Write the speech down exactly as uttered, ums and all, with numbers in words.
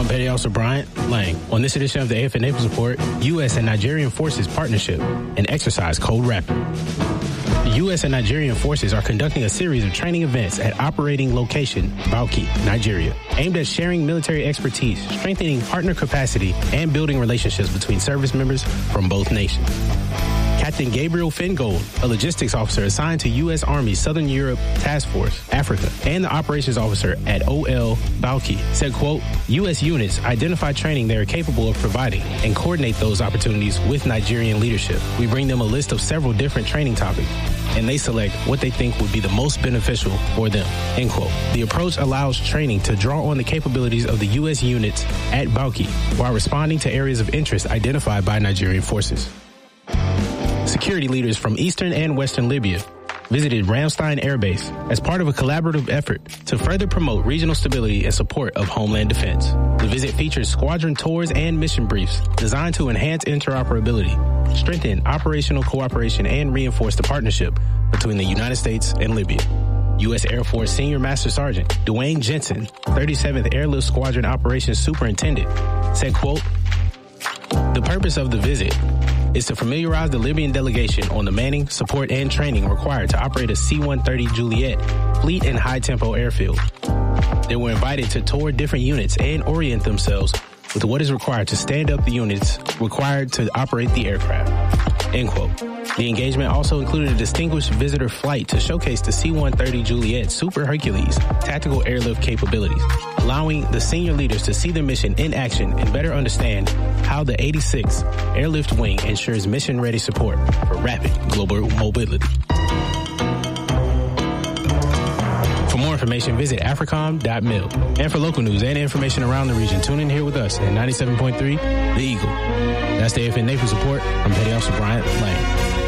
Petty Officer Bryant Lang. On this edition of the A F N Naples Report, U S and Nigerian Forces Partnership and Exercise Code Rapid. The U S and Nigerian forces are conducting a series of training events at operating location Bauchi, Nigeria, aimed at sharing military expertise, strengthening partner capacity, and building relationships between service members from both nations. Captain Gabriel Fingold, a logistics officer assigned to U S. Army Southern Europe Task Force, Africa, and the operations officer at O L Bauchi, said, quote, U S units identify training they are capable of providing and coordinate those opportunities with Nigerian leadership. We bring them a list of several different training topics, and they select what they think would be the most beneficial for them, end quote. The approach allows training to draw on the capabilities of the U S units at Bauchi while responding to areas of interest identified by Nigerian forces. Security leaders from eastern and western Libya visited Ramstein Air Base as part of a collaborative effort to further promote regional stability and support of homeland defense. The visit featured squadron tours and mission briefs designed to enhance interoperability, strengthen operational cooperation, and reinforce the partnership between the United States and Libya. U S. Air Force Senior Master Sergeant Dwayne Jensen, thirty-seventh Airlift Squadron Operations Superintendent, said, quote, the purpose of the visit is to familiarize the Libyan delegation on the manning, support, and training required to operate a C one thirty Juliet fleet and high-tempo airfield. They were invited to tour different units and orient themselves with what is required to stand up the units required to operate the aircraft, end quote. The engagement also included a distinguished visitor flight to showcase the C one thirty Juliet Super Hercules tactical airlift capabilities, allowing the senior leaders to see the mission in action and better understand how the eighty-sixth Airlift Wing ensures mission-ready support for rapid global mobility. For more information, visit africom dot mil. And for local news and information around the region, tune in here with us at ninety-seven point three The Eagle. That's the A F N Naples Report. I'm Petty Officer Bryant Lang.